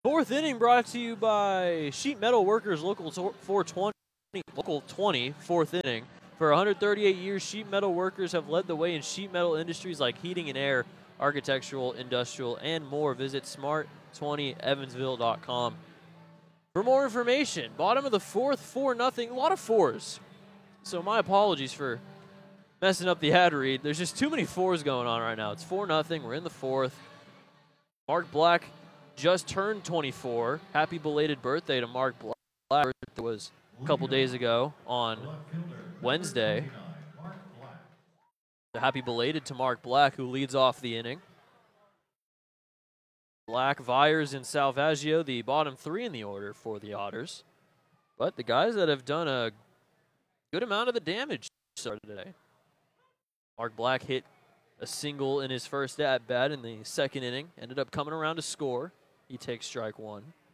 Fourth inning brought to you by Sheet Metal Workers Local 420, Local 20, fourth inning. For 138 years, sheet metal workers have led the way in sheet metal industries like heating and air, architectural, industrial, and more. Visit smart20evansville.com. For more information, bottom of the fourth, 4-0, a lot of fours. So my apologies for messing up the ad read. There's just too many fours going on right now. It's 4-0, we're in the fourth. Mark Black just turned 24. Happy belated birthday to Mark Black. It was a couple days ago on Wednesday. So happy belated to Mark Black, who leads off the inning. Black, Viers, and Salvaggio, the bottom three in the order for the Otters. But the guys that have done a good amount of the damage started today. Mark Black hit a single in his first at-bat in the second inning. Ended up coming around to score. He takes strike one.